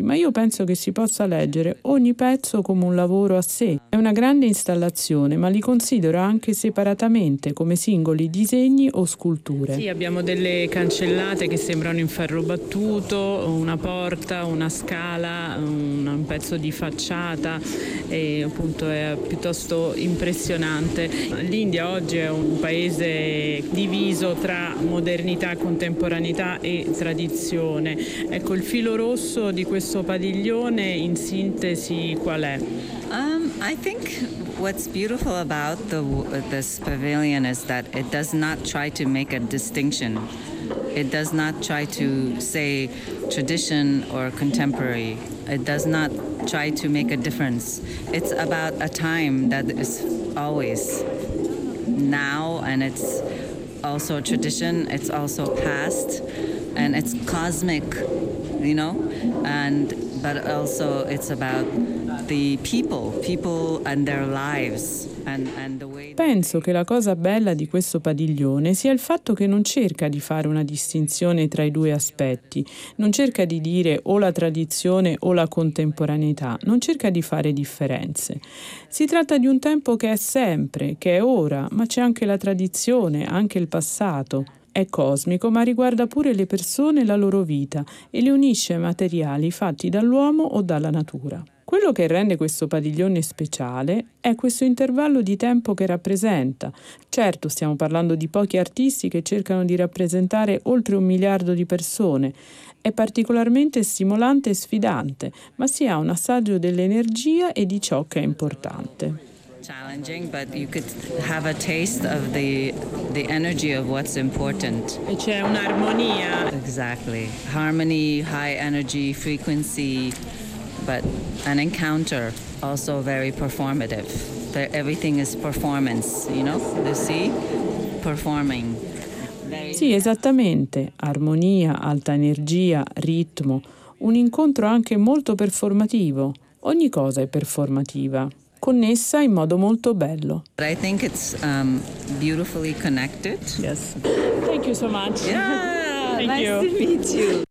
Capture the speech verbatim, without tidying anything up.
ma io penso che si possa leggere ogni pezzo come un lavoro a sé. È una grande installazione, ma li considero anche separatamente, come singoli disegni o sculture. Sì, abbiamo delle cancellate che sembrano in ferro battuto, una porta, una scala, un, un pezzo di facciata, e appunto è piuttosto impressionante. L'India oggi è un paese diviso tra modernità, contemporaneità e tradizione. Ecco, il filo rosso di questo padiglione in sintesi qual è? Um, I think what's beautiful about the, this pavilion is that it does not try to make a distinction. It does not try to say tradition or contemporary. It does not try to make a difference. It's about a time that is always now, and it's also tradition, it's also past, and it's cosmic, you know, and but also it's about the people, people and their lives. And, and the way Penso che la cosa bella di questo padiglione sia il fatto che non cerca di fare una distinzione tra i due aspetti, non cerca di dire o la tradizione o la contemporaneità, non cerca di fare differenze. Si tratta di un tempo che è sempre, che è ora, ma c'è anche la tradizione, anche il passato. È cosmico, ma riguarda pure le persone e la loro vita e li unisce ai materiali fatti dall'uomo o dalla natura. Quello che rende questo padiglione speciale è questo intervallo di tempo che rappresenta. Certo, stiamo parlando di pochi artisti che cercano di rappresentare oltre un miliardo di persone. È particolarmente stimolante e sfidante, ma si ha un assaggio dell'energia e di ciò che è importante. Challenging, but you could have a taste of the the energy of what's important. E c'è un'armonia. Exactly. Harmony, high energy, frequency, but an encounter, also very performative. There, everything is performance, you know? The sea, performing. Very Sì, esattamente. Armonia, alta energia, ritmo. Un incontro anche molto performativo. Ogni cosa è performativa, connessa in modo molto bello. But I think it's um, beautifully connected. Yes. Thank you so much. Yeah, Thank nice you. to meet you.